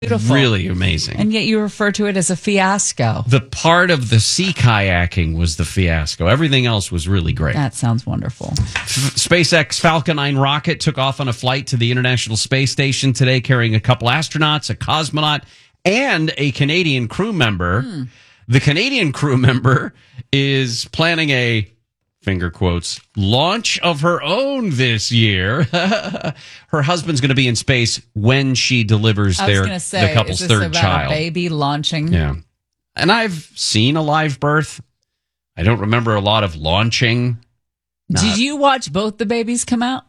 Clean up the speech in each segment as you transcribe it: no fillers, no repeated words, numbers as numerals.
Beautiful. Really amazing. And yet you refer to it as a fiasco. The part of the sea kayaking was the fiasco. Everything else was really great. That sounds wonderful. SpaceX Falcon 9 rocket took off on a flight to the International Space Station today, carrying a couple astronauts, a cosmonaut, and a Canadian crew member. The Canadian crew member is planning a, finger quotes, launch of her own this year. Her husband's going to be in space when she delivers the couple's is this third about child. A baby launching? Yeah. And I've seen a live birth. I don't remember a lot of launching. Did you watch both the babies come out?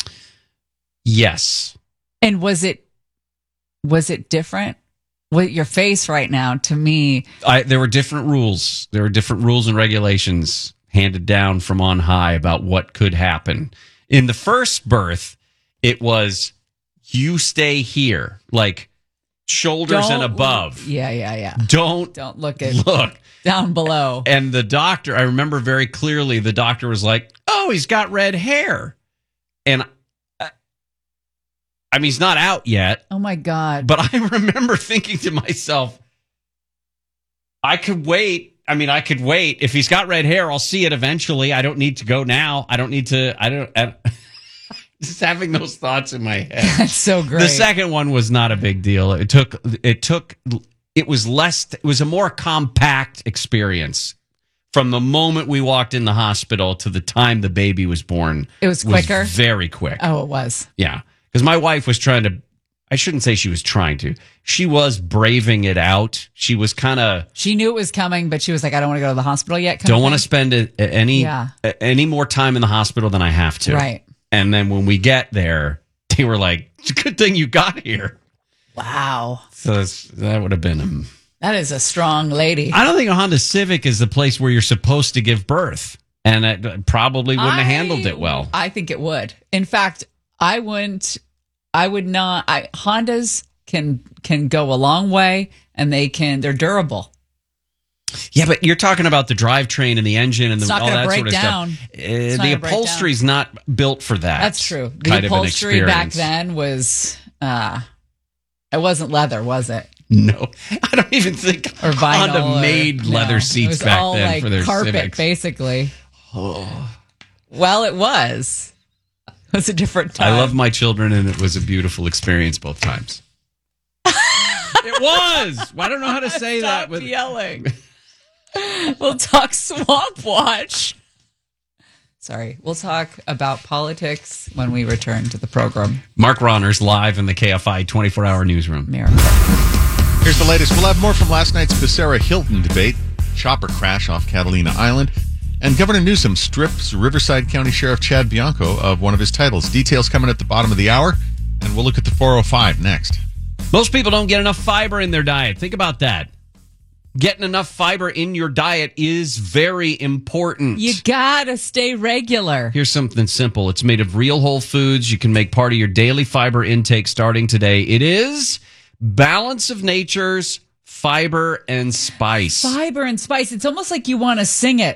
Yes. And was it different? With your face right now, to me, There were different rules. There were different rules and regulations handed down from on high about what could happen. In the first birth, it was you stay here, like shoulders and above. Yeah. Don't look down below. And the doctor, I remember very clearly, the doctor was like, "Oh, he's got red hair," and I mean, he's not out yet. Oh my God! But I remember thinking to myself, I could wait. I mean, I could wait. If he's got red hair, I'll see it eventually. I don't need to go now. I don't need to. Just having those thoughts in my head. That's so great. The second one was not a big deal. It was a more compact experience from the moment we walked in the hospital to the time the baby was born. It was quicker? Very quick. Oh, it was. Yeah. Because my wife was trying to, I shouldn't say she was trying to. She was braving it out. She was kind of... She knew it was coming, but she was like, I don't want to go to the hospital yet. Don't want to spend any more time in the hospital than I have to. Right. And then when we get there, they were like, it's a good thing you got here. Wow. So that would have been... That is a strong lady. I don't think a Honda Civic is the place where you're supposed to give birth. And it probably wouldn't have handled it well. I think it would. In fact, I would not. Hondas can go a long way, and they're durable. Yeah, but you're talking about the drivetrain and the engine and all that sort of stuff. The upholstery's not built for that. That's true. The upholstery back then was, it wasn't leather, was it? No, I don't even think or vinyl Honda made leather seats back then like for their carpet, Civics. Basically. Oh. Well, it was. It was a different time. I love my children, and it was a beautiful experience both times. It was. I don't know how to say Stop that. Yelling. We'll talk Swamp Watch. Sorry. We'll talk about politics when we return to the program. Mark Ronner's live in the KFI 24-hour newsroom. Miracle. Here's the latest. We'll have more from last night's Becerra Hilton debate, chopper crash off Catalina Island, and Governor Newsom strips Riverside County Sheriff Chad Bianco of one of his titles. Details coming at the bottom of the hour, and we'll look at the 405 next. Most people don't get enough fiber in their diet. Think about that. Getting enough fiber in your diet is very important. You gotta stay regular. Here's something simple. It's made of real whole foods. You can make part of your daily fiber intake starting today. It is Balance of Nature's Fiber and Spice. Fiber and Spice. It's almost like you want to sing it.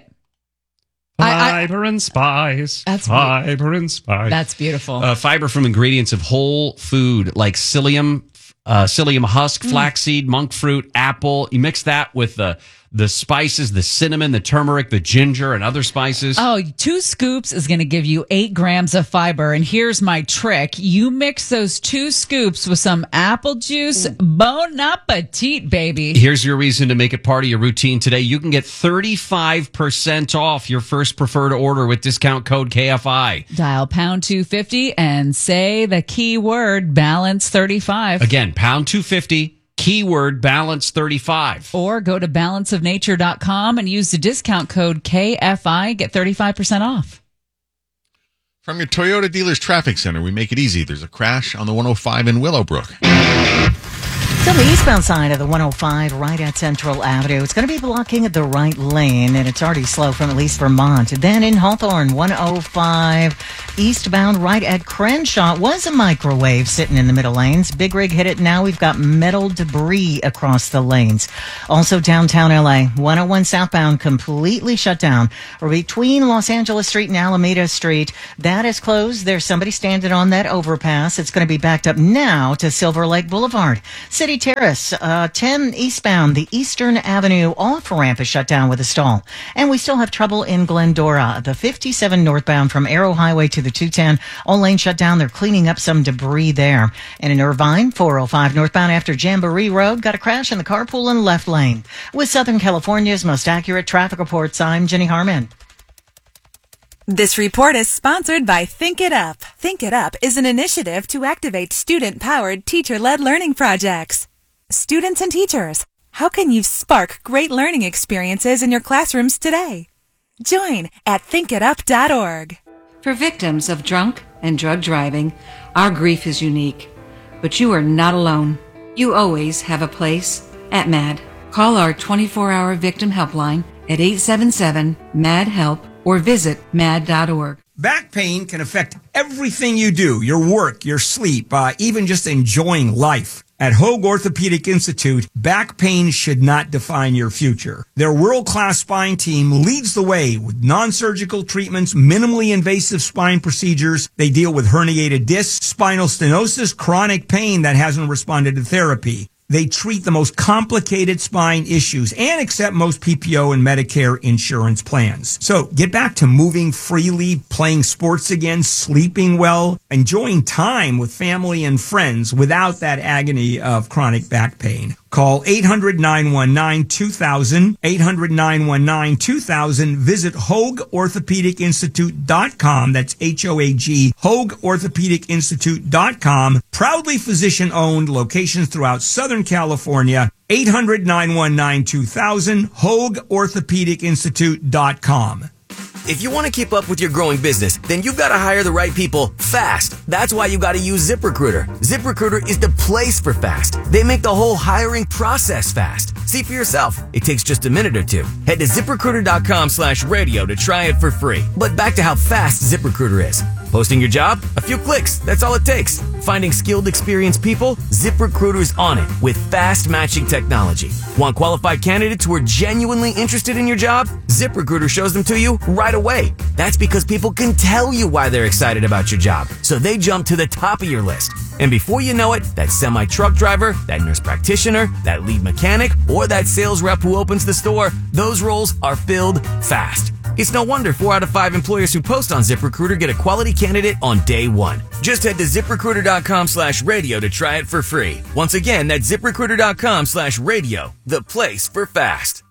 Fiber and spice. That's fiber and spice. That's beautiful. Fiber from ingredients of whole food like psyllium husk, flaxseed, monk fruit, apple. You mix that with the spices, the cinnamon, the turmeric, the ginger, and other spices. Oh, 2 scoops is going to give you 8 grams of fiber. And here's my trick. You mix those 2 scoops with some apple juice. Bon appetit, baby. Here's your reason to make it part of your routine today. You can get 35% off your first preferred order with discount code KFI. Dial pound 250 and say the keyword balance 35. Again, pound 250. Keyword balance 35. Or go to balanceofnature.com and use the discount code KFI. Get 35% off. From your Toyota Dealers Traffic Center, we make it easy. There's a crash on the 105 in Willowbrook. It's on the eastbound side of the 105 right at Central Avenue. It's going to be blocking the right lane, and it's already slow from at least Vermont. Then in Hawthorne, 105 eastbound right at Crenshaw was a microwave sitting in the middle lanes. Big rig hit it. Now we've got metal debris across the lanes. Also downtown LA, 101 southbound completely shut down between Los Angeles Street and Alameda Street. That is closed. There's somebody standing on that overpass. It's going to be backed up now to Silver Lake Boulevard. City Terrace, 10 eastbound, the Eastern Avenue off-ramp is shut down with a stall. And we still have trouble in Glendora. The 57 northbound from Arrow Highway to the 210, all lanes shut down. They're cleaning up some debris there. And in Irvine, 405 northbound after Jamboree Road, got a crash in the carpool and left lane. With Southern California's most accurate traffic reports, I'm Jenny Harmon. This report is sponsored by Think It Up. Think It Up is an initiative to activate student-powered, teacher-led learning projects. Students and teachers, how can you spark great learning experiences in your classrooms today? Join at thinkitup.org. For victims of drunk and drug driving, our grief is unique. But you are not alone. You always have a place at MAD. Call our 24-hour victim helpline at 877-MAD-HELP or visit mad.org. Back pain can affect everything you do, your work, your sleep, even just enjoying life. At Hoag Orthopedic Institute, back pain should not define your future. Their world-class spine team leads the way with non-surgical treatments, minimally invasive spine procedures. They deal with herniated discs, spinal stenosis, chronic pain that hasn't responded to therapy. They treat the most complicated spine issues and accept most PPO and Medicare insurance plans. So get back to moving freely, playing sports again, sleeping well, enjoying time with family and friends without that agony of chronic back pain. Call 800-919-2000, 800-919-2000. Visit HoagOrthopedicInstitute.com. That's H-O-A-G, HoagOrthopedicInstitute.com. Proudly physician-owned, locations throughout Southern California. 800-919-2000, HoagOrthopedicInstitute.com. If you want to keep up with your growing business, then you've got to hire the right people fast. That's why you got to use ZipRecruiter. ZipRecruiter is the place for fast. They make the whole hiring process fast. See for yourself. It takes just a minute or two. Head to ZipRecruiter.com/radio to try it for free. But back to how fast ZipRecruiter is. Posting your job? A few clicks. That's all it takes. Finding skilled, experienced people? ZipRecruiter's on it with fast matching technology. Want qualified candidates who are genuinely interested in your job? ZipRecruiter shows them to you right away. That's because people can tell you why they're excited about your job. So they jump to the top of your list. And before you know it, that semi-truck driver, that nurse practitioner, that lead mechanic, or that sales rep who opens the store, those roles are filled fast. It's no wonder 4 out of 5 employers who post on ZipRecruiter get a quality candidate on day one. Just head to ZipRecruiter.com/radio to try it for free. Once again, that's ZipRecruiter.com/radio, the place for fast.